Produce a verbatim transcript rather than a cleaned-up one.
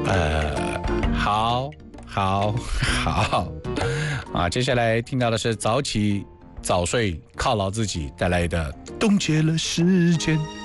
呃，好，好，好啊！接下来听到的是早起早睡犒劳自己带来的冻结了时间。